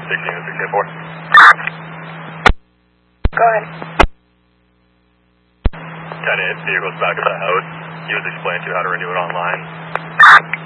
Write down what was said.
16-684. Go ahead. 10-8, vehicle's back at the house. He was explaining to you how to renew it online.